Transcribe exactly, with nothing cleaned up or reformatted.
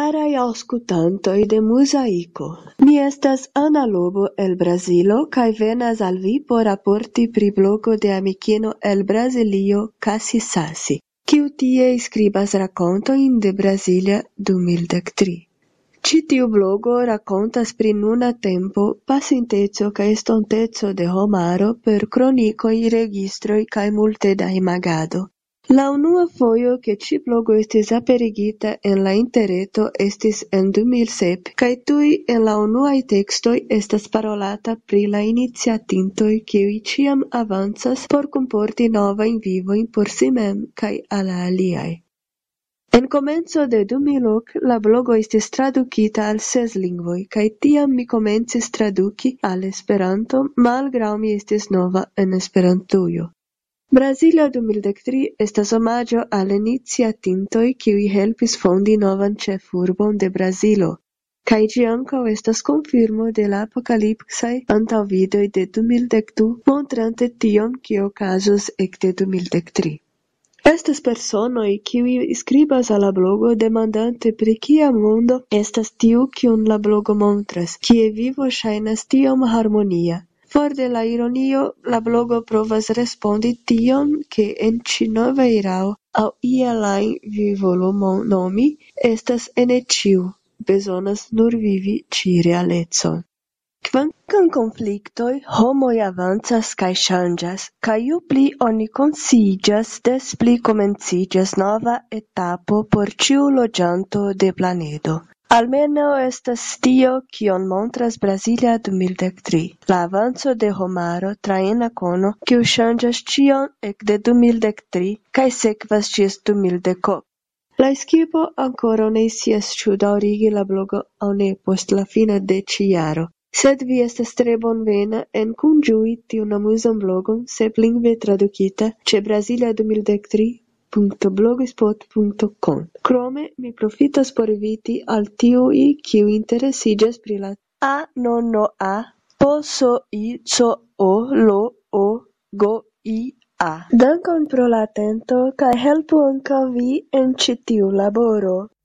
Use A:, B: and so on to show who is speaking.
A: Caraj aŭskultantoj de Muzaiko, mi estas Ana Lobo el Brazilo kaj venas al vi por raporti pri blogo de amikino el Brazilio Kasi Sasi, kiu tie skribas rakontojn de Brasilia du mil dek tri. Ĉi tiu blogo rakontas pri nuna tempo, pasinteco kaj estonteco de homaro per kronikoj, registroj kaj multe da imagado. La unua fojo ke ĉi blogo estis aperigita en la interreto estis en du mil sep, kaj tuj en la unuaj tekstoj estas parolata pri la iniciatintoj kiuj ĉiam avancas por kunporti novajn vivojn por si mem kaj al la aliaj. En komenco de du mil ok la blogo estis tradukita al ses lingvoj, kaj tiam mi komencis traduki al Esperanto, malgraŭ mi estis nova en Esperantujo. Brasilia du mil dek tri estas omaĝo al iniciatintoj kiuj helpis fondi novan ĉefurbon de Brazilo, kaj ĝi ankaŭ estas konfirmo de la apokalipsaj antaŭvidoj de du mil dek du, montrante tion, kio okazos ekde du mil dek tri. Estas personoj kiuj skribas al la blogo demandante pri kia mondo estas tiu kiun la blogo montras, kie vivo ŝajnas tiom harmonia. For de la ironio, la blogo provas respondi tion, ke en ĉi nova erao aŭ iel ajn vi volu nomi, estas ene ĉiu, bezonas nur vivi ĉi realecon. Kvankam konfliktoj, homoj avancas kaj ŝanĝas, kaj ju pli oni konsciiĝas, des pli komenciĝas nova etapo por ĉiu loĝanto de planedo. Almenaŭ estas tio, kion montras Brasilia du mil dek tri, la avanco de homaro tra ena kono, kiu ŝanĝas ĉion ekde du mil dek tri kaj sekvas ĝis du mil dek ok. La ekipo ankoraŭ ne scias ĉu daŭrigi la blogo aŭ ne post la fino de ĉi jaro. Sed vi estas tre bonvena en kunĝui tiun amuzan blogon seplingve tradukita ĉe brasilia du mil dek tri punto blogspot punto com. Krome mi profitas por inviti al tiuj kiuj interesiĝas pri la a no no a po so i co o lo o go i a. Dankon pro la atento kaj helpu ankaŭ vi en ĉi tiu laboro.